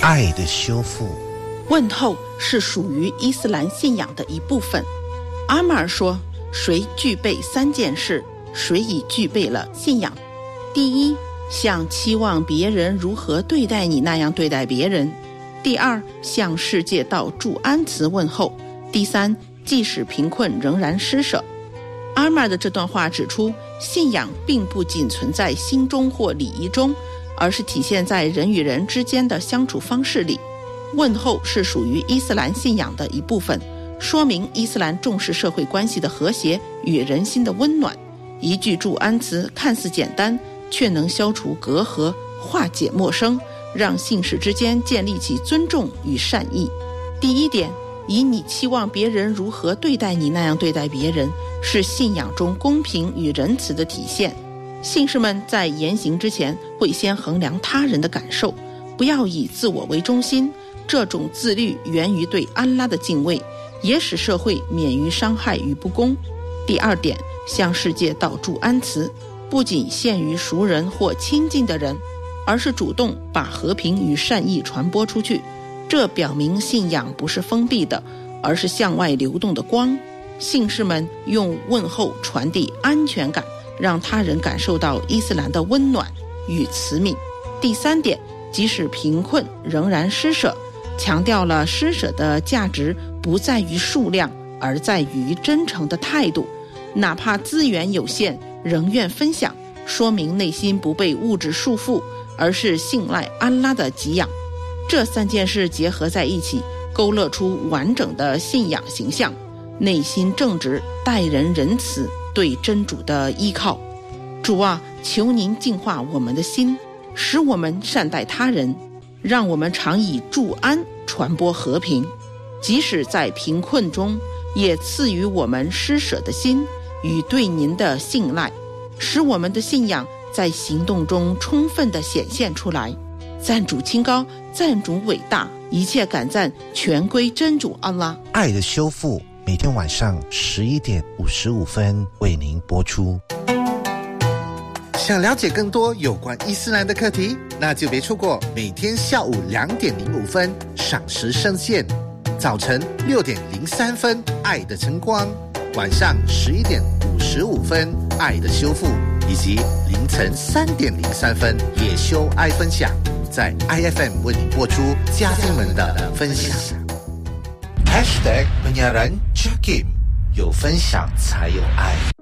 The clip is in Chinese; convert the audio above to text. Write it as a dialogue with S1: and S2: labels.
S1: 爱的修复。
S2: 问候是属于伊斯兰信仰的一部分。阿马尔说，谁具备3件事，谁已具备了信仰。第一，像期望别人如何对待你那样对待别人。第二，向世界道祝安词问候。第三，即使贫困仍然施舍。阿马尔的这段话指出，信仰并不仅存在心中或礼仪中，而是体现在人与人之间的相处方式里。问候是属于伊斯兰信仰的一部分，说明伊斯兰重视社会关系的和谐与人心的温暖。一句祝安词看似简单，却能消除隔阂，化解陌生，让信士之间建立起尊重与善意。第一点，以你期望别人如何对待你那样对待别人，是信仰中公平与仁慈的体现。信士们在言行之前会先衡量他人的感受，不要以自我为中心。这种自律源于对安拉的敬畏，也使社会免于伤害与不公。第二点，向世界道祝安词，不仅限于熟人或亲近的人，而是主动把和平与善意传播出去。这表明信仰不是封闭的，而是向外流动的光。信士们用问候传递安全感，让他人感受到伊斯兰的温暖与慈悯。第三点，即使贫困仍然施舍，强调了施舍的价值不在于数量，而在于真诚的态度。哪怕资源有限，仍愿分享，说明内心不被物质束缚，而是信赖安拉的给养。这3件事结合在一起，勾勒出完整的信仰形象：内心正直，待人仁慈，对真主的依靠。主啊，求您净化我们的心，使我们善待他人，让我们常以祝安传播和平，即使在贫困中，也赐予我们施舍的心与对您的信赖，使我们的信仰在行动中充分地显现出来。赞主清高，赞主伟大，一切感赞全归真主安拉。
S1: 爱的修复每天晚上11点55分为您播出。
S3: 想了解更多有关伊斯兰的课题，那就别错过每天下午2点05分赏时圣线，早晨6点03分爱的晨光，晚上11点55分爱的修复，以及凌晨3点03分野修爱分享，在 IFM 为你播出嘉宾们的分享。
S1: #penyiaran Jakim， 有分享才有爱。